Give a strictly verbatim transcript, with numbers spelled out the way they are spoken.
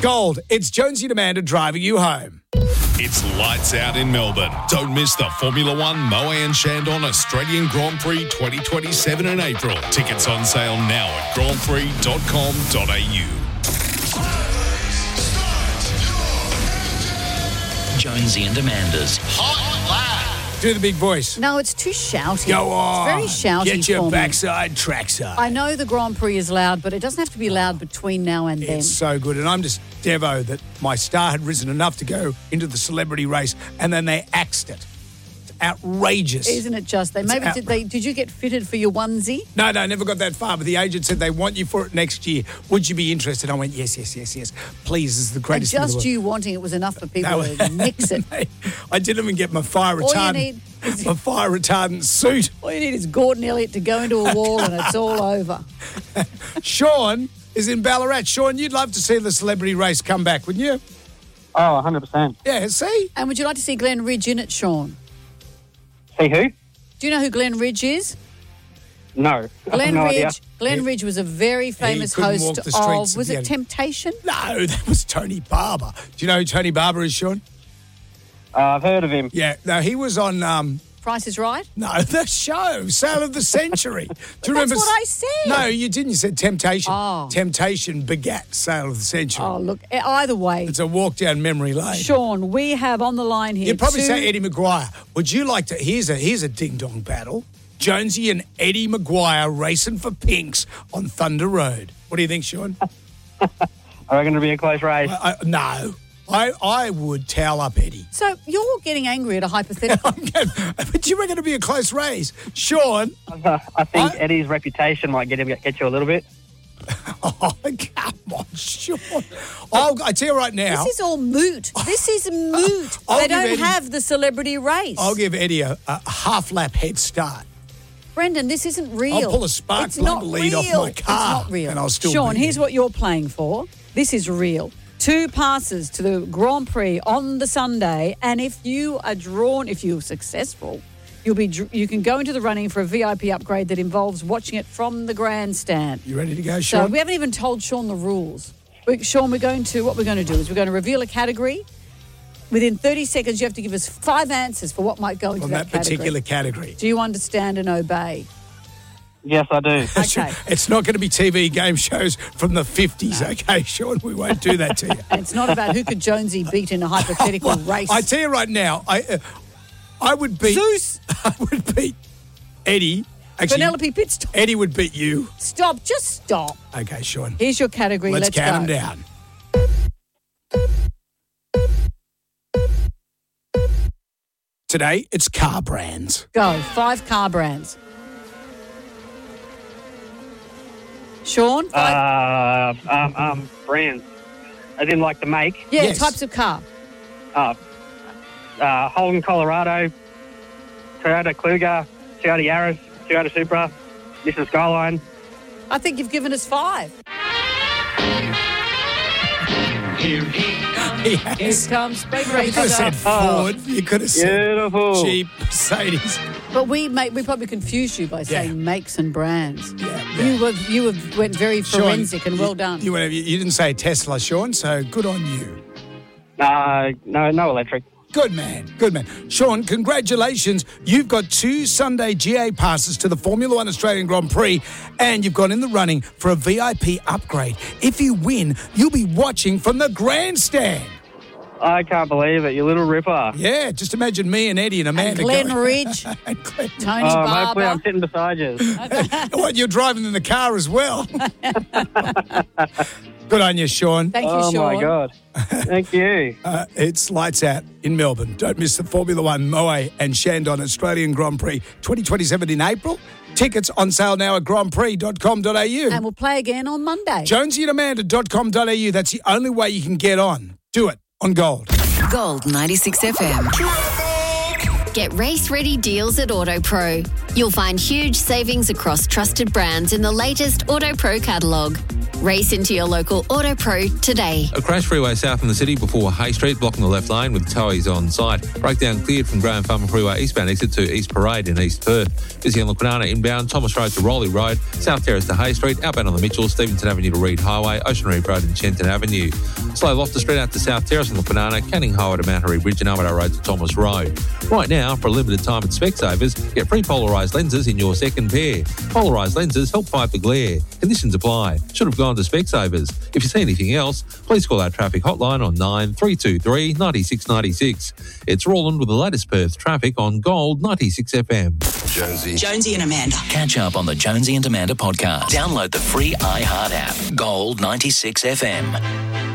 Gold, it's Jonesy and Amanda driving you home. It's lights out in Melbourne. Don't miss the Formula One Moe and Chandon Australian Grand Prix twenty twenty-seven in April. Tickets on sale now at grand prix dot com dot a u. Jonesy and Amanda's Hot Lap. Do the big voice. No, it's too shouty. Go on. It's very shouty Get your for me. backside trackside. I know the Grand Prix is loud, but it doesn't have to be loud between now and then. It's so good. And I'm just devo that my star had risen enough to go into the celebrity race and then they axed it. It's outrageous. Isn't it just? They It's maybe out- did they did you get fitted for your onesie? No, no, never got that far. But the agent said they want you for it next year. Would you be interested? I went, yes, yes, yes, yes. Please, this is the And greatest thing in the just world. you wanting it was enough for people No. to mix it. I didn't even get my fire All you retardant. need is- my fire retardant suit. All you need is Gordon Elliott to go into a wall and it's all over. Sean is in Ballarat. Sean, you'd love to see the celebrity race come back, wouldn't you? Oh, one hundred percent. Yeah, see? And would you like to see Glenn Ridge in it, Sean? See who? Do you know who Glenn Ridge is? No. I have Glenn no Ridge. idea. Glenn He- Ridge was a very famous couldn't host walk the streets of, was of it the- Temptation? No, that was Tony Barber. Do you know who Tony Barber is, Sean? Uh, I've heard of him. Yeah, no, he was on, um, Price is Right? no, the show, Sale of the Century. Do you That's remember? what I said. No, you didn't. You said Temptation. Oh. Temptation begat Sale of the Century. Oh, look, e- either way. It's a walk down memory lane. Sean, we have on the line here You'd probably two- say Eddie Maguire. Would you like to? Here's a here's a ding dong battle. Jonesy and Eddie Maguire racing for pinks on Thunder Road. What do you think, Sean? I reckon it'll be a close race. I, I- no, I I would towel up Eddie. So you're getting angry at a hypothetical. But do you reckon it'll be a close race, Sean? I think I- Eddie's reputation might get him get you a little bit. Oh, come on, Sean. I'll, I tell you right now. This is all moot. This is moot. I'll they give don't Eddie- have the celebrity race. I'll give Eddie a, a half lap head start. Brendan, this isn't real. I'll pull a spark It's plug not lead off real. my car, It's not real. and I'll still Sean, beat here's him. what you're playing for. This is real. Two passes to the Grand Prix on the Sunday, and if you are drawn, if you're successful, you'll be dr- you can go into the running for a V I P upgrade that involves watching it from the grandstand. You ready to go, So Sean? we haven't even told Sean the rules. We, Sean, we're going to what we're going to do is we're going to reveal a category. Within thirty seconds, you have to give us five answers for what might go into On that, that category. particular category. Do you understand and obey? Yes, I do. Okay. It's not going to be T V game shows from the fifties, okay, Sean? We won't do that to you. And it's not about who could Jonesy beat in a hypothetical Well, race. I tell you right now, I uh, I would beat Zeus. I would beat Eddie. Actually, Penelope Pitstop. Eddie would beat you. Stop. Just stop. Okay, Sean. Here's your category. Let's, Let's count go. them down. Today, it's car brands. Go. Five car brands. Sean? Five. Uh, um, um, brands. As in like the make. yeah, yes. types of car. Uh, uh, Holden, Colorado. Toyota Kluger. Toyota Yaris. Toyota Supra. Nissan Skyline. I think you've given us five. Here Yes. comes Speed You could have said Racer. Ford. You could have said Beautiful. Jeep, Mercedes. But we make, we probably confused you by saying makes and brands. Yeah, yeah. You were you were, went very Sean, forensic and well you- done. You, went- you didn't say Tesla, Sean, so good on you. Uh, no, no electric. Good man, good man. Sean, congratulations. You've got two Sunday G A passes to the Formula One Australian Grand Prix, and you've got in the running for a V I P upgrade. If you win, you'll be watching from the grandstand. I can't believe it, you little ripper. Yeah, just imagine me and Eddie and Amanda. Glenn going- Ridge. and Glenn. Tony Oh, Barber. hopefully I'm sitting beside you. What, you're driving in the car as well. Good on you, Sean. Thank you, Oh, Sean. my God. Thank you. Uh, it's lights out in Melbourne. Don't miss the Formula One Moe and Chandon Australian Grand Prix twenty twenty-seven in April. Tickets on sale now at grand prix dot com dot a u. And we'll play again on Monday. jonesy and amanda dot com dot a u. That's the only way you can get on. Do it on Gold. Gold ninety-six F M. Get race-ready deals at AutoPro. You'll find huge savings across trusted brands in the latest AutoPro catalogue. Race into your local AutoPro today. A crash freeway south in the city before Hay Street, blocking the left lane with towies on site. Breakdown cleared from Graham Farmer Freeway eastbound exit to East Parade in East Perth. Busy on Lucanana inbound, Thomas Road to Rowley Road, South Terrace to Hay Street, outbound on the Mitchell, Stevenson Avenue to Reed Highway, Ocean Reef Road and Chenton Avenue. Slow Loftus Street out to South Terrace on the Banana, Canning Highway to Mount Harry Bridge and Armadale Road to Thomas Road. Right now, for a limited time at Specsavers, get free polarised lenses in your second pair. Polarised lenses help fight the glare. Conditions apply. Should have gone to Specsavers. If you see anything else, please call our traffic hotline on nine three two three, nine six nine six. It's Roland with the latest Perth traffic on Gold ninety-six F M. Jonesy. Jonesy and Amanda. Catch up on the Jonesy and Amanda podcast. Download the free iHeart app. Gold ninety-six F M.